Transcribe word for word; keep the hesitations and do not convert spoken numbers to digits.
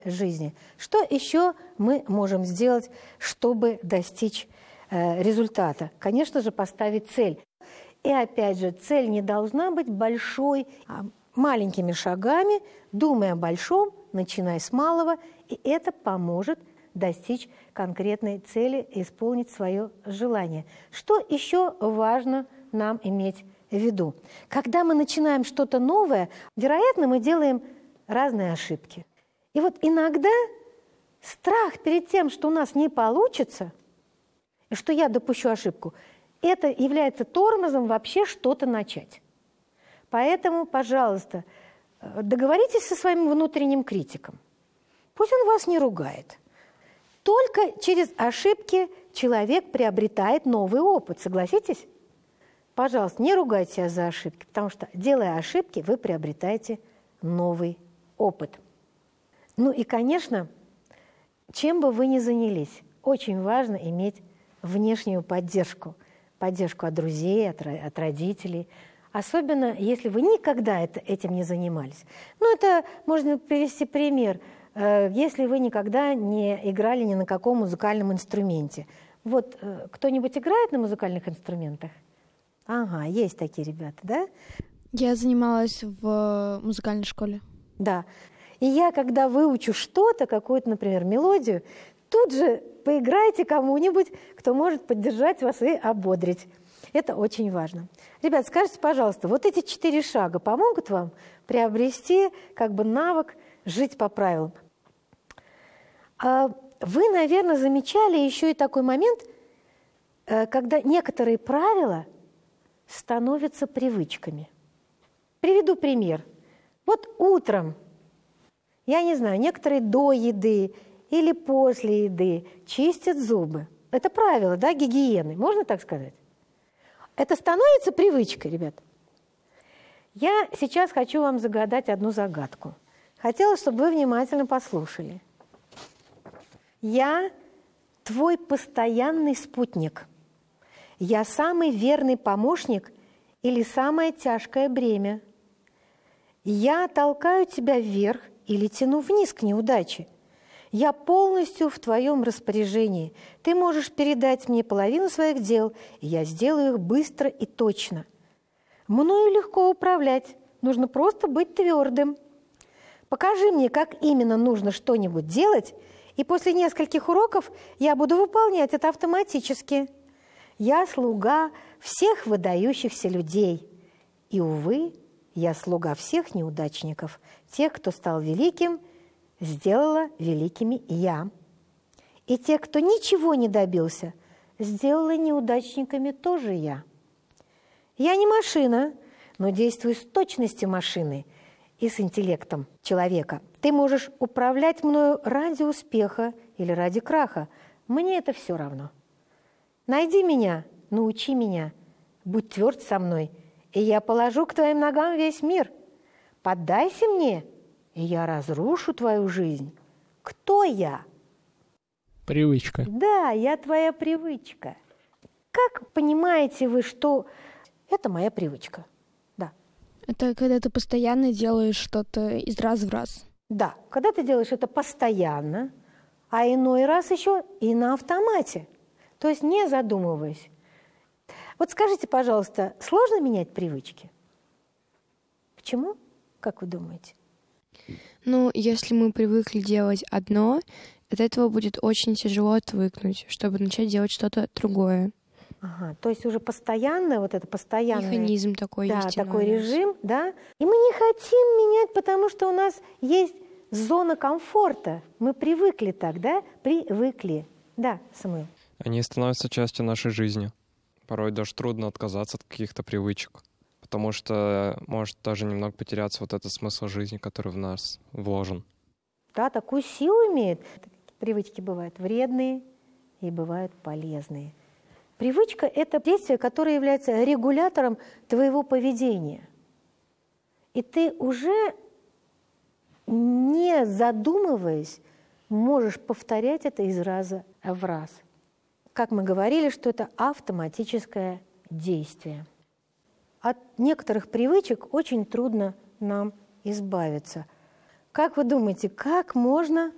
жизни. Что еще мы можем сделать, чтобы достичь э, результата? Конечно же, поставить цель. И опять же, цель не должна быть большой, а маленькими шагами, думая о большом, начиная с малого, и это поможет достичь конкретной цели и исполнить свое желание. Что еще важно нам иметь в виду? Когда мы начинаем что-то новое, вероятно, мы делаем разные ошибки. И вот иногда страх перед тем, что у нас не получится, и что я допущу ошибку, это является тормозом вообще что-то начать. Поэтому, пожалуйста, договоритесь со своим внутренним критиком. Пусть он вас не ругает. Только через ошибки человек приобретает новый опыт, согласитесь? Пожалуйста, не ругайте себя за ошибки, потому что, делая ошибки, вы приобретаете новый опыт. Ну и, конечно, чем бы вы ни занялись, очень важно иметь внешнюю поддержку. Поддержку от друзей, от, от родителей. Особенно, если вы никогда это, этим не занимались. Ну, это можно привести пример. Если вы никогда не играли ни на каком музыкальном инструменте. Вот кто-нибудь играет на музыкальных инструментах? Ага, есть такие ребята, да? Я занималась в музыкальной школе. Да. И я, когда выучу что-то, какую-то, например, мелодию, тут же поиграйте кому-нибудь, кто может поддержать вас и ободрить. Это очень важно. Ребят, скажите, пожалуйста, вот эти четыре шага помогут вам приобрести как бы навык жить по правилам? Вы, наверное, замечали еще и такой момент, когда некоторые правила становятся привычками. Приведу пример. Вот утром, я не знаю, некоторые до еды или после еды чистят зубы. Это правило, да, гигиены, можно так сказать? Это становится привычкой, ребят. Я сейчас хочу вам загадать одну загадку. Хотела, чтобы вы внимательно послушали. Я твой постоянный спутник. Я самый верный помощник или самое тяжкое бремя. Я толкаю тебя вверх или тяну вниз к неудаче. Я полностью в твоем распоряжении. Ты можешь передать мне половину своих дел, и я сделаю их быстро и точно. Мною легко управлять, нужно просто быть твердым. Покажи мне, как именно нужно что-нибудь делать, и после нескольких уроков я буду выполнять это автоматически. Я слуга всех выдающихся людей. И, увы, я слуга всех неудачников, тех, кто стал великим, сделала великими я. И те, кто ничего не добился, сделала неудачниками тоже я. Я не машина, но действую с точностью машины и с интеллектом человека. Ты можешь управлять мною ради успеха или ради краха. Мне это все равно. Найди меня, научи меня, будь тверд со мной, и я положу к твоим ногам весь мир. Поддайся мне, и я разрушу твою жизнь. Кто я? Привычка. Да, я твоя привычка. Как понимаете вы, что это моя привычка? Да. Это когда ты постоянно делаешь что-то из раза в раз. Да, когда ты делаешь это постоянно, а иной раз еще и на автомате. То есть не задумываясь. Вот скажите, пожалуйста, сложно менять привычки? Почему? Как вы думаете? Ну, если мы привыкли делать одно, от этого будет очень тяжело отвыкнуть, чтобы начать делать что-то другое. Ага, то есть уже постоянно, вот это постоянный... Механизм такой да, есть. такой режим, да? И мы не хотим менять, потому что у нас есть зона комфорта. Мы привыкли так, да? Привыкли. Да, Самуил? Они становятся частью нашей жизни. Порой даже трудно отказаться от каких-то привычек, потому что может даже немного потеряться вот этот смысл жизни, который в нас вложен. Да, такую силу имеет. Привычки бывают вредные и бывают полезные. Привычка – это действие, которое является регулятором твоего поведения. И ты уже, не задумываясь, можешь повторять это из раза в раз. Как мы говорили, что это автоматическое действие. От некоторых привычек очень трудно нам избавиться. Как вы думаете, как можно